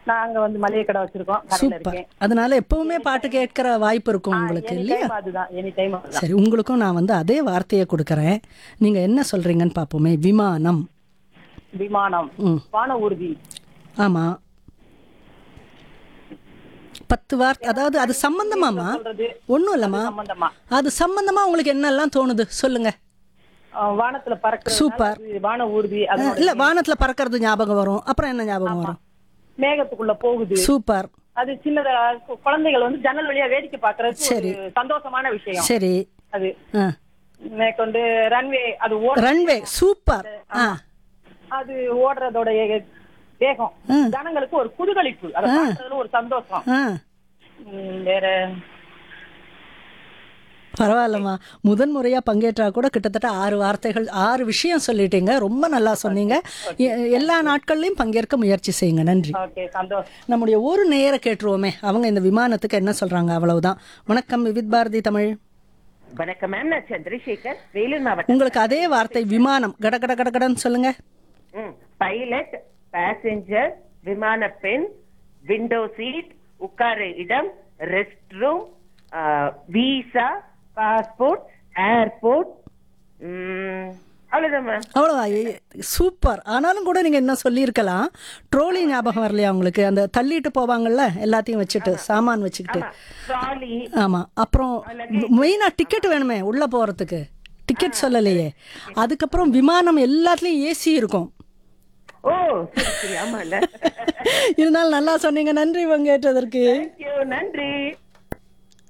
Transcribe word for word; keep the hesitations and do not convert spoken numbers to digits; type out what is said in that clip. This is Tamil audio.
நான் அங்க வந்து மளிகை கடை வச்சிருக்கோம், கடையில சூப்பர். இருக்கேன். அதனால எப்பவுமே பாட்டு கேட்கிற வாய்ப்பு இருக்கும் உங்களுக்கு எனி இல்லையா? டைம் அதுதான், எனி டைம் அதுதான். சரி, உங்களுக்கும் நான் வந்து அதே வார்த்தையை கொடுக்கறேன். நீங்க என்ன சொல்றீங்கன்னு பார்ப்போமே. விமானம். விமானம், ம். வான ஊர்தி, ஆமா. பத்து வார்த்தை, அதாவது அது சம்பந்தமாமா? சொல்றது ஒன்றும் இல்லைம்மா, சம்பந்தமா. அது சம்பந்தமா உங்களுக்கு என்னெல்லாம் தோணுது சொல்லுங்க. அஹ், வானத்துல பறக்கிற சூப்பர். வான ஊர்தி, அது இல்ல, வானத்துல பறக்கிறது ஞாபகம் வரும். அப்புறம் என்ன ஞாபகம் வரும்? மேகத்துக்குள்ள போகுது. சூப்பர். அது சின்னதா கு- குழந்தைகள் வந்து ஜன்னல் வழியா வேடிக்கை பாக்குறது சரி. ஒரு சந்தோஷமான விஷயம். சரி. அது ஆ. மேற்கொண்டு ரன்வே, அது ஓட ரன்வே. சூப்பர். ஆ. அது ஓடுறதோட வேகம் ஆ. ஜனங்களுக்கு ஒரு குதூகலிப்பு, அதை பார்க்கறதுல ஒரு சந்தோஷம். ஆ. ம், வேற பரவாயில்லம்மா, முதன் முறையா பங்கேற்றா கூட கிட்டத்தட்ட ஆறு வார்த்தைகள், ஆறு விஷயம் சொல்லிட்டீங்க. ரொம்ப நல்லா சொன்னீங்க. எ- எல்லா நாட்கள்லயும் பங்கேற்க முயற்சி செய்யுங்க. நன்றி. ஓகே, சந்தோஷம். நம்முடைய ஒரு நேர கேட்டுருவோமே, அவங்க இந்த விமானத்துக்கு என்ன சொல்றாங்க. அவ்வளவுதான். வணக்கம் விவித் பாரதி தமிழ். வணக்கம் மேம், நான் சந்திரசேகர், வேலூர் மாவட்டம். உங்களுக்கு அதே வார்த்தை விமானம். கட கட கட கடன்னு சொல்லுங்க. பைலட், பேசஞ்சர், விமான பெண், விண்டோ சீட், உட்கார இடம், rest room, visa, passport, airport, அவ்வளவுதான் மேம். அவ்வளோதான். ஏ- சூப்பர். ஆனாலும் கூட நீங்க என்ன சொல்லியிருக்கலாம். ட்ரோலி ஞாபகம் வரலையா உங்களுக்கு? அந்த தள்ளிட்டு போவாங்கல்ல எல்லாத்தையும் வச்சுட்டு, சாமான் வச்சுக்கிட்டு. ட்ராலி. ஆமா. அப்புறம் மெயினா டிக்கெட் வேணுமே உள்ள போறதுக்கு. டிக்கெட் சொல்லலையே. அதுக்கப்புறம் விமானம் எல்லாத்துலயும் ஏசி இருக்கும். ஓ சரி சரி, ஆமா இல்ல. இருந்தாலும் நல்லா சொன்னீங்க. நன்றி பங்கேற்றதற்கு. Thank you, நன்றி.